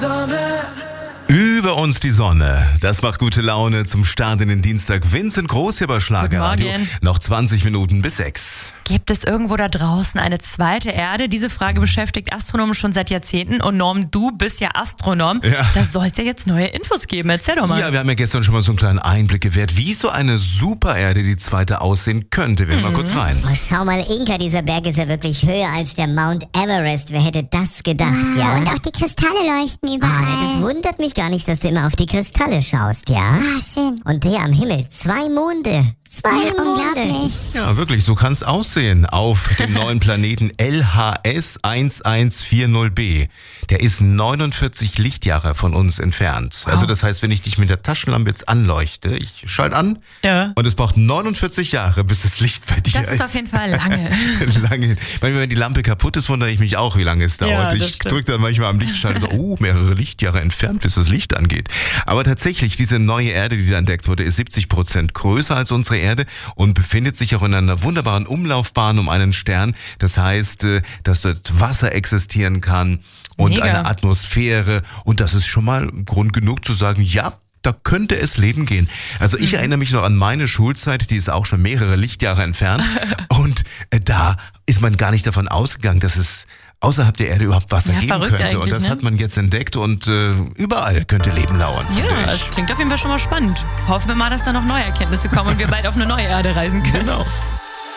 Über uns die Sonne. Das macht gute Laune zum Start in den Dienstag. Vincent Groß hier bei Schlagerradio. Guten Morgen. Noch 20 Minuten bis 6. Gibt es irgendwo da draußen eine zweite Erde? Diese Frage beschäftigt Astronomen schon seit Jahrzehnten. Und Norm, du bist ja Astronom. Ja. Da soll es ja jetzt neue Infos geben. Erzähl doch mal. Ja, wir haben ja gestern schon mal so einen kleinen Einblick gewährt, wie so eine Supererde, die zweite, aussehen könnte. Wir hören mal kurz rein. Oh, schau mal, Inka, dieser Berg ist ja wirklich höher als der Mount Everest. Wer hätte das gedacht, ja? Und auch die Kristalle leuchten überall. Das wundert mich gar nicht, dass du immer auf die Kristalle schaust, ja? Schön. Und der am Himmel, 2 Monde. 2 Monde. Unglaublich. Ja, wirklich, so kann es aussehen auf dem neuen Planeten LHS 1140b. Der ist 49 Lichtjahre von uns entfernt. Wow. Also das heißt, wenn ich dich mit der Taschenlampe jetzt anleuchte, ich schalte an Ja. und es braucht 49 Jahre, bis das Licht bei dir Das ist auf jeden Fall lange. lange. Manchmal, wenn die Lampe kaputt ist, wundere ich mich auch, wie lange es dauert. Ja, das Ich stimmt. drücke dann manchmal am Lichtschalter so, mehrere Lichtjahre entfernt, bis das Licht angeht. Aber tatsächlich, diese neue Erde, die da entdeckt wurde, ist 70% größer als unsere Erde und befindet sich auch in einer wunderbaren Umlaufbahn um einen Stern. Das heißt, dass dort Wasser existieren kann und Mega. eine Atmosphäre. Und das ist schon mal Grund genug zu sagen, ja, da könnte es Leben gehen. Also ich erinnere mich noch an meine Schulzeit, die ist auch schon mehrere Lichtjahre entfernt. Und da ist man gar nicht davon ausgegangen, dass es außerhalb der Erde überhaupt Wasser Ja, geben verrückt könnte. Und eigentlich, das ne? hat man jetzt entdeckt und überall könnte Leben lauern. finde Ja, ich. das klingt auf jeden Fall schon mal spannend. Hoffen wir mal, dass da noch neue Erkenntnisse kommen und wir bald auf eine neue Erde reisen können. Genau.